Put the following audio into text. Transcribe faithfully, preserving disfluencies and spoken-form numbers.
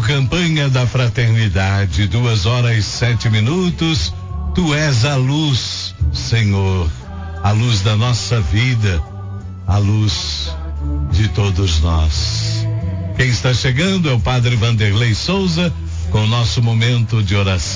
campanha da fraternidade, duas horas e sete minutos. Tu és a luz, Senhor, a luz da nossa vida, a luz de todos nós. Quem está chegando é o Padre Vanderlei Souza com o nosso momento de oração.